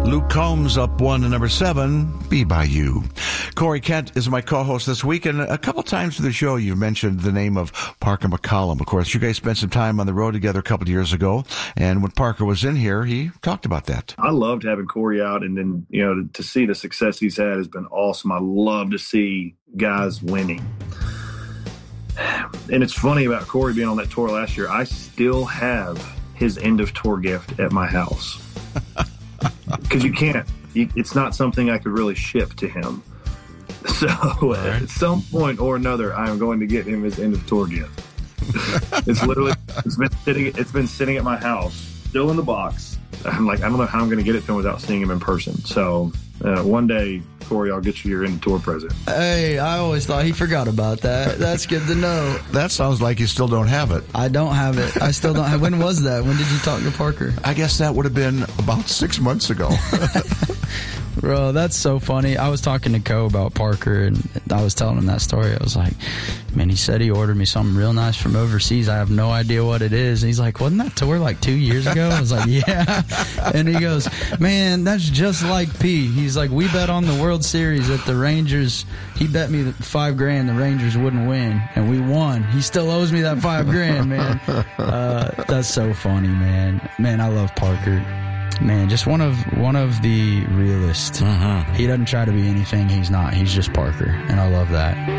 Luke Combs up 1 to number 7, Be By You. Corey Kent is my co-host this week, and a couple times through the show you mentioned the name of Parker McCollum. Of course, you guys spent some time on the road together a couple of years ago, and when Parker was in here, he talked about that. I loved having Corey out, and then, to see the success he's had has been awesome. I love to see guys winning. And it's funny about Corey being on that tour last year, I still have his end of tour gift at my house. Because you can't. It's not something I could really ship to him. So at some point or another, I am going to get him his end of tour gift. It's been sitting at my house, still in the box. I'm like, I don't know how I'm going to get it to him without seeing him in person. So one day, Corey, I'll get you your end of tour present. Hey, I always thought he forgot about that. That's good to know. That sounds like you still don't have it. I don't have it. I still don't have. When was that? When did you talk to Parker? I guess that would have been about 6 months ago. Bro, that's so funny. I was talking to Co about Parker, and I was telling him that story. I was like, man, he said he ordered me something real nice from overseas. I have no idea what it is. And he's like, wasn't that tour like 2 years ago? I was like, yeah. And he goes, man, that's just like P. He's like, we bet on the World Series that the Rangers, he bet me $5,000 the Rangers wouldn't win, and we won. He still owes me that $5,000, man. That's so funny, man. Man, I love Parker. Man, just one of the realists. He doesn't try to be anything he's not. He's just Parker, and I love that.